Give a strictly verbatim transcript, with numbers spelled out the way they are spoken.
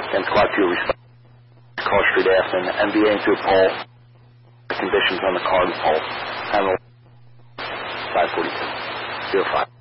ten o'clock fuel response. Call Street Aspen, M V A into a pole. Conditions on the car and pole. Handle five forty-two. zero five.